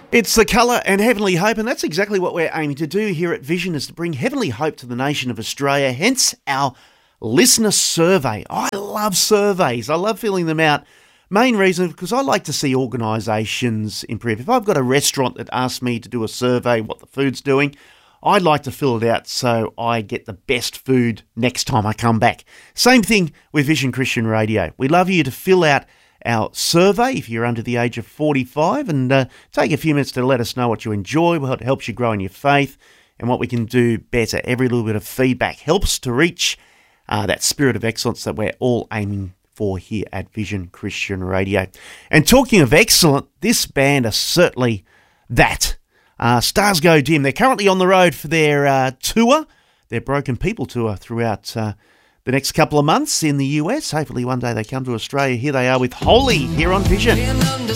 It's the colour and heavenly hope, and that's exactly what we're aiming to do here at Vision, is to bring heavenly hope to the nation of Australia, hence our listener survey. I love surveys. I love filling them out. Main reason, because I like to see organisations improve. If I've got a restaurant that asks me to do a survey, what the food's doing, I'd like to fill it out so I get the best food next time I come back. Same thing with Vision Christian Radio. We love you to fill out our survey if you're under the age of 45 and take a few minutes to let us know what you enjoy, what helps you grow in your faith, and what we can do better. Every little bit of feedback helps to reach that spirit of excellence that we're all aiming for here at Vision Christian Radio. And talking of excellent, this band are certainly that. Stars Go Dim. They're currently on the road for their tour, their Broken People tour throughout the next couple of months in the US. Hopefully one day they come to Australia. Here they are with Holy here on Vision.